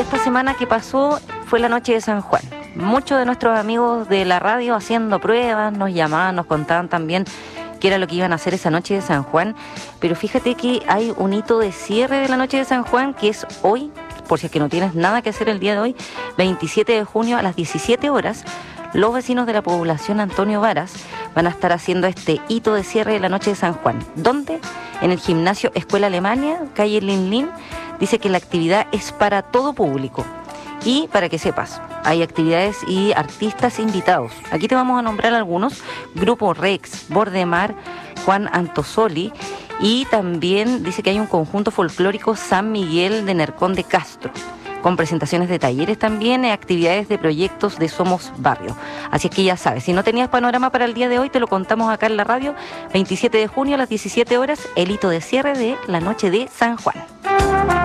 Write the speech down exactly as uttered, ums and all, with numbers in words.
esta semana que pasó fue la noche de San Juan. Muchos de nuestros amigos de la radio haciendo pruebas, nos llamaban, nos contaban también qué era lo que iban a hacer esa noche de San Juan. Pero fíjate que hay un hito de cierre de la noche de San Juan, que es hoy, por si es que no tienes nada que hacer el día de hoy, veintisiete de junio a las diecisiete horas, los vecinos de la población Antonio Varas van a estar haciendo este hito de cierre de la noche de San Juan. ¿Dónde? En el gimnasio Escuela Alemania, calle Lin Lin. Dice que la actividad es para todo público. Y para que sepas, hay actividades y artistas invitados. Aquí te vamos a nombrar algunos. Grupo Rex, Bordemar, Juan Antosoli. Y también dice que hay un conjunto folclórico San Miguel de Nercón de Castro, con presentaciones de talleres también, actividades de proyectos de Somos Barrio. Así es que ya sabes, si no tenías panorama para el día de hoy, te lo contamos acá en la radio. veintisiete de junio a las diecisiete horas, el hito de cierre de la noche de San Juan.